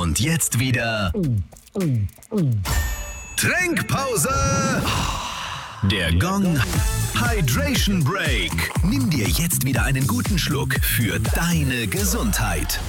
Und jetzt wieder Trinkpause. Der Gong Hydration Break. Nimm dir jetzt wieder einen guten Schluck für deine Gesundheit.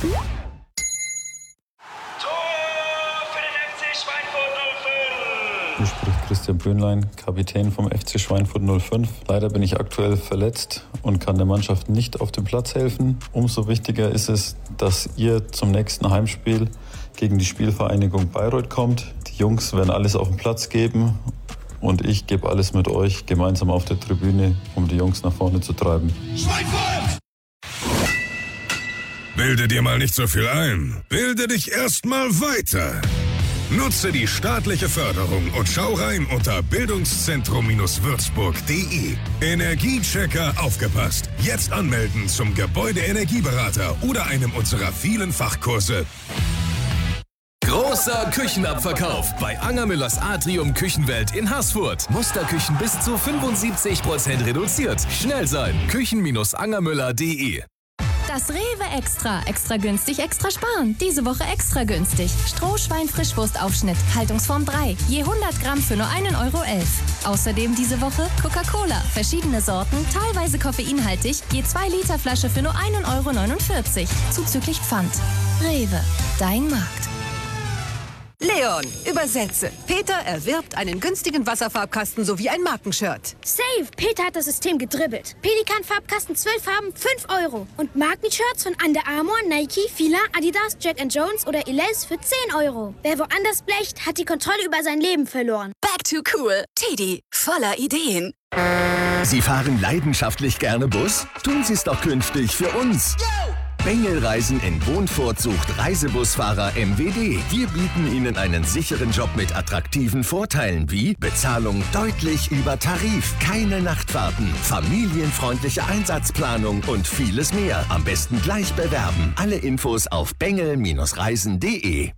Hier spricht Christian Böhnlein, Kapitän vom FC Schweinfurt 05. Leider bin ich aktuell verletzt und kann der Mannschaft nicht auf dem Platz helfen. Umso wichtiger ist es, dass ihr zum nächsten Heimspiel gegen die Spielvereinigung Bayreuth kommt. Die Jungs werden alles auf den Platz geben und ich gebe alles mit euch gemeinsam auf der Tribüne, um die Jungs nach vorne zu treiben. Schweinfurt! Bilde dir mal nicht so viel ein. Bilde dich erst mal weiter. Nutze die staatliche Förderung und schau rein unter bildungszentrum-würzburg.de. Energiechecker aufgepasst. Jetzt anmelden zum Gebäudeenergieberater oder einem unserer vielen Fachkurse. Großer Küchenabverkauf bei Angermüllers Atrium Küchenwelt in Haßfurt. Musterküchen bis zu 75% reduziert. Schnell sein. Küchen-angermüller.de. Das Rewe Extra. Extra günstig, extra sparen. Diese Woche extra günstig. Strohschwein-Frischwurstaufschnitt. Haltungsform 3. Je 100 Gramm für nur 1,11 €. Außerdem diese Woche Coca-Cola. Verschiedene Sorten, teilweise koffeinhaltig. Je 2 Liter Flasche für nur 1,49 €. Zuzüglich Pfand. Rewe. Dein Markt. Leon, übersetze. Peter erwirbt einen günstigen Wasserfarbkasten sowie ein Markenshirt. Save! Peter hat das System gedribbelt. Pelikan-Farbkasten 12 Farben, 5 €. Und Markenshirts von Under Armour, Nike, Fila, Adidas, Jack & Jones oder Elize für 10 €. Wer woanders blecht, hat die Kontrolle über sein Leben verloren. Back to cool. Teddy, voller Ideen. Sie fahren leidenschaftlich gerne Bus? Tun Sie es doch künftig für uns. Bengel Reisen in Wohnfurt sucht Reisebusfahrer MWD. Wir bieten Ihnen einen sicheren Job mit attraktiven Vorteilen wie Bezahlung deutlich über Tarif, keine Nachtfahrten, familienfreundliche Einsatzplanung und vieles mehr. Am besten gleich bewerben. Alle Infos auf bengel-reisen.de.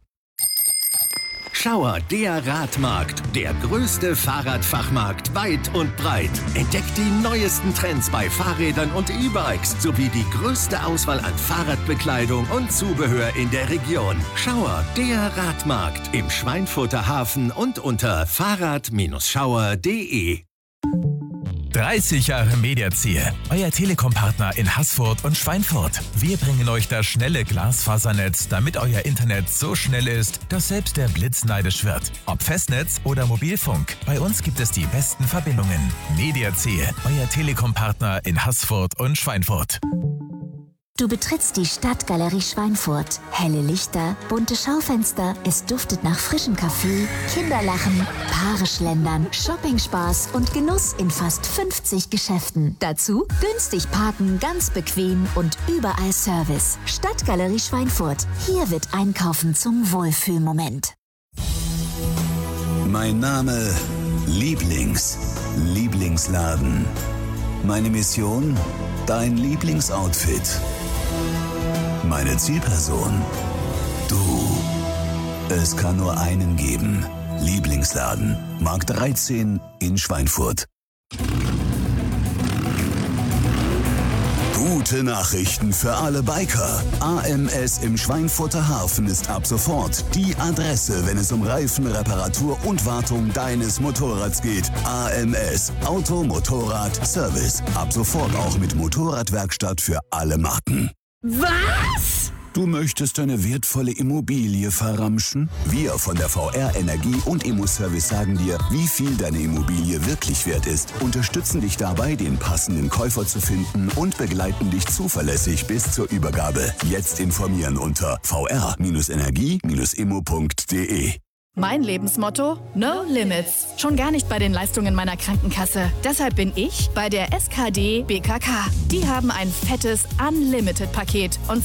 Schauer, der Radmarkt, der größte Fahrradfachmarkt weit und breit. Entdeckt die neuesten Trends bei Fahrrädern und E-Bikes sowie die größte Auswahl an Fahrradbekleidung und Zubehör in der Region. Schauer, der Radmarkt im Schweinfurter Hafen und unter fahrrad-schauer.de. 30 Jahre Mediaziel, euer Telekom-Partner in Haßfurt und Schweinfurt. Wir bringen euch das schnelle Glasfasernetz, damit euer Internet so schnell ist, dass selbst der Blitz neidisch wird. Ob Festnetz oder Mobilfunk, bei uns gibt es die besten Verbindungen. Mediaziel, euer Telekom-Partner in Haßfurt und Schweinfurt. Du betrittst die Stadtgalerie Schweinfurt. Helle Lichter, bunte Schaufenster, es duftet nach frischem Kaffee, Kinderlachen, Paare schlendern, Shoppingspaß und Genuss in fast 50 Geschäften. Dazu günstig parken, ganz bequem und überall Service. Stadtgalerie Schweinfurt. Hier wird Einkaufen zum Wohlfühlmoment. Mein Name Lieblingsladen. Meine Mission? Dein Lieblingsoutfit. Meine Zielperson? Du. Es kann nur einen geben. Lieblingsladen. Markt 13 in Schweinfurt. Gute Nachrichten für alle Biker. AMS im Schweinfurter Hafen ist ab sofort die Adresse, wenn es um Reifen, Reparatur und Wartung deines Motorrads geht. AMS. Auto, Motorrad, Service. Ab sofort auch mit Motorradwerkstatt für alle Marken. Was? Du möchtest deine wertvolle Immobilie verramschen? Wir von der VR Energie und Immo-Service sagen dir, wie viel deine Immobilie wirklich wert ist, unterstützen dich dabei, den passenden Käufer zu finden und begleiten dich zuverlässig bis zur Übergabe. Jetzt informieren unter vr-energie-immo.de. Mein Lebensmotto? No Limits. Schon gar nicht bei den Leistungen meiner Krankenkasse. Deshalb bin ich bei der SKD BKK. Die haben ein fettes Unlimited-Paket und